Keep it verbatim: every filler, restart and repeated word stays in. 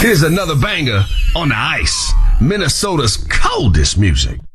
Here's another banger on the ice. Minnesota's coldest music.